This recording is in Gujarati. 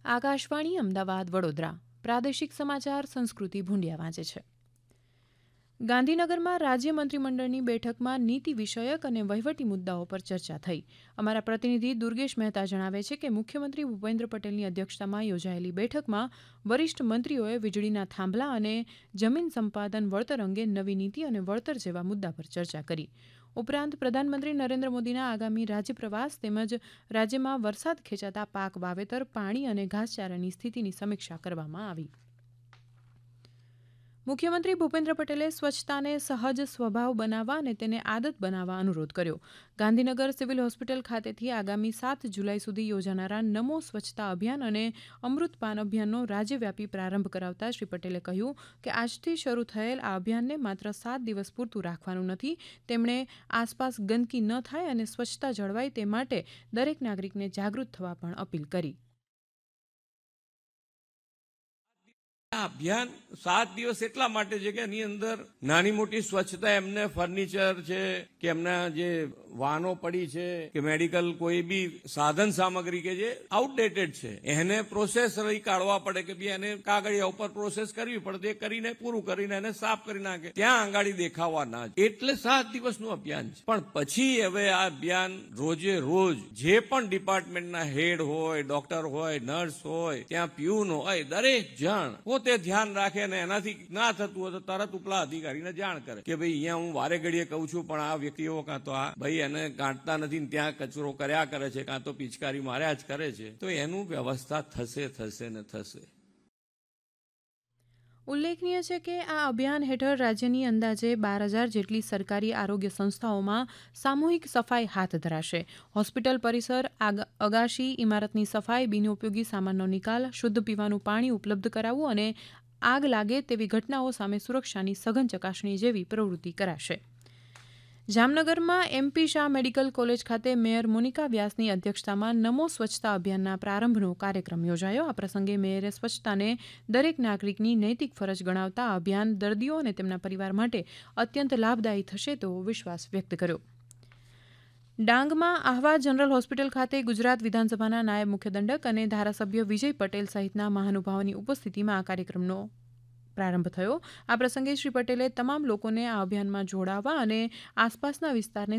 આકાશવાણી અમદાવાદ વડોદરા પ્રાદેશિક સમાચાર સંસ્કૃતિ ભૂંડિયા વાંચે છે. ગાંધીનગરમાં રાજ્ય મંત્રીમંડળની બેઠકમાં નીતિ વિષયક અને વહીવટી મુદ્દાઓ પર ચર્ચા થઈ. અમારા પ્રતિનિધિ દુર્ગેશ મહેતા જણાવે છે કે મુખ્યમંત્રી ભૂપેન્દ્ર પટેલની અધ્યક્ષતામાં યોજાયેલી બેઠકમાં વરિષ્ઠ મંત્રીઓએ વીજળીના થાંભલા અને જમીન સંપાદન વળતર અંગે નવી નીતિ અને વળતર જેવા મુદ્દા પર ચર્ચા કરી. ઉપરાંત પ્રધાનમંત્રી નરેન્દ્ર મોદીના આગામી રાજ્ય પ્રવાસ તેમજ રાજ્યમાં વરસાદ ખેંચાતા પાક વાવેતર, પાણી અને ઘાસચારાની સ્થિતિની સમીક્ષા કરવામાં આવી. મુખ્યમંત્રી ભૂપેન્દ્ર પટેલે સ્વચ્છતાને સહજ સ્વભાવ બનાવવા અને તેને આદત બનાવવા અનુરોધ કર્યો. ગાંધીનગર સિવિલ હોસ્પિટલ ખાતેથી આગામી 7 જુલાઈ સુધી યોજાનારા નમો સ્વચ્છતા અભિયાન અને અમૃતપાન અભિયાનનો રાજ્યવ્યાપી પ્રારંભ કરાવતા શ્રી પટેલે કહ્યું કે આજથી શરૂ થયેલ આ અભિયાનને માત્ર 7 દિવસ પૂરતું રાખવાનું નથી. તેમણે આસપાસ ગંદકી ન થાય અને સ્વચ્છતા જળવાય તે માટે દરેક નાગરિકને જાગૃત થવા પણ અપીલ કરી. આ અભિયાન 7 દિવસ એટલા માટે છે કે એની અંદર નાની મોટી સ્વચ્છતા, એમને ફર્નિચર છે કે એમના જે વાહનો પડી છે કે મેડિકલ કોઈ બી સાધન સામગ્રી કે જે આઉટડેટેડ છે એને પ્રોસેસ રહી કાઢવા પડે કે ભાઈ એને કાગળિયા ઉપર પ્રોસેસ કરવી પડે, તે કરીને પૂરું કરીને એને સાફ કરી નાખે, ત્યાં આંગાડી દેખાવા ના. એટલે 7 દિવસનું અભિયાન છે. પણ પછી હવે આ અભિયાન રોજે રોજ જે પણ ડિપાર્ટમેન્ટના હેડ હોય, ડોક્ટર હોય, નર્સ હોય, ત્યાં પ્યુન હોય, દરેક જણ પોતે ધ્યાન રાખે અને એનાથી ના થતું હોય તો તરત ઉપલા અધિકારીને જાણ કરે કે ભાઈ અહીંયા હું વારે ઘડીએ કહું છું પણ આ વ્યક્તિઓ કાં તો આ ભાઈ એને ગાંઠતા નથી ને ત્યાં કચરો કર્યા કરે છે, કાં તો પિચકારી માર્યા જ કરે છે, તો એનું વ્યવસ્થા થશે ને થશે. ઉલ્લેખનીય છે કે આ અભિયાન હેઠળ રાજ્યની અંદાજે 12,000 જેટલી સરકારી આરોગ્ય સંસ્થાઓમાં સામૂહિક સફાઈ હાથ ધરાશે. હોસ્પિટલ પરિસર, અગાશી, ઇમારતની સફાઈ, બિનઉપયોગી સામાનનો નિકાલ, શુદ્ધ પીવાનું પાણી ઉપલબ્ધ કરાવવું અને આગ લાગે તેવી ઘટનાઓ સામે સુરક્ષાની સઘન ચકાસણી જેવી પ્રવૃત્તિ કરાશે. જામનગરમાં MP શાહ મેડિકલ કોલેજ ખાતે મેયર મોનિકા વ્યાસની અધ્યક્ષતામાં નમો સ્વચ્છતા અભિયાનના પ્રારંભનો કાર્યક્રમ યોજાયો. આ પ્રસંગે મેયરે સ્વચ્છતાને દરેક નાગરિકની નૈતિક ફરજ ગણાવતા આ અભિયાન દર્દીઓ અને તેમના પરિવાર માટે અત્યંત લાભદાયી થશે તેવો વિશ્વાસ વ્યક્ત કર્યો. ડાંગમાં આહવા જનરલ હોસ્પિટલ ખાતે ગુજરાત વિધાનસભાના નાયબ મુખ્ય દંડક અને ધારાસભ્ય વિજય પટેલ સહિતના મહાનુભાવોની ઉપસ્થિતિમાં આ કાર્યક્રમનો પ્રારંભ થયો. આ પ્રસંગે શ્રી પટેલે તમામ લોકોને આ અભિયાનમાં જોડાવા અને આસપાસના વિસ્તારને